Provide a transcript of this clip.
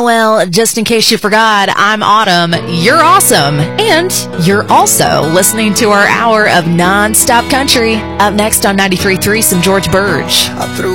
Well, just in case you forgot, I'm Autumn. You're awesome. And you're also listening to our hour of non-stop country. Up next on 93.3, some George Burge. I threw